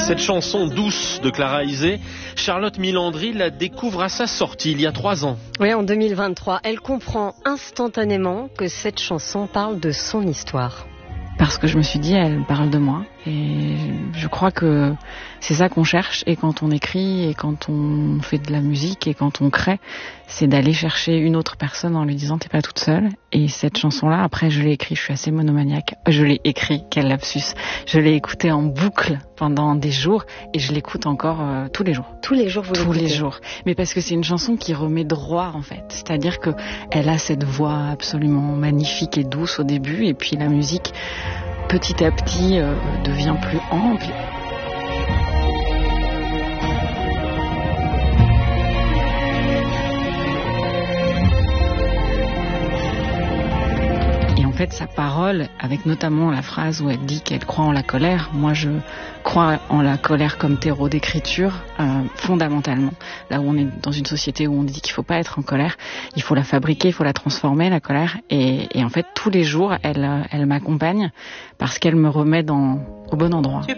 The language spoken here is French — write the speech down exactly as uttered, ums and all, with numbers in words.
Cette chanson douce de Clara Isé, Charlotte Milandry la découvre à sa sortie il y a trois ans. Oui, en deux mille vingt-trois, elle comprend instantanément que cette chanson parle de son histoire. Parce que je me suis dit, elle parle de moi. Et je crois que c'est ça qu'on cherche. Et quand on écrit, et quand on fait de la musique, et quand on crée, c'est d'aller chercher une autre personne en lui disant, t'es pas toute seule. Et cette chanson-là, après, je l'ai écrite, je suis assez monomaniaque. Je l'ai écrit, quel lapsus. Je l'ai écoutée en boucle pendant des jours. Et je l'écoute encore euh, tous les jours. Tous les jours, vous l'écoutez ? Tous les jours. Mais parce que c'est une chanson qui remet droit, en fait. C'est-à-dire que elle a cette voix absolument magnifique et douce au début. Et puis la musique, petit à petit, euh, devient plus ample. Et en fait, sa parole, avec notamment la phrase où elle dit qu'elle croit en la colère, moi je crois en la colère comme terreau d'écriture, euh, fondamentalement. Là où on est dans une société où on dit qu'il ne faut pas être en colère, il faut la fabriquer, il faut la transformer, la colère. Et, et en fait, tous les jours, elle, elle m'accompagne parce qu'elle me remet dans, au bon endroit.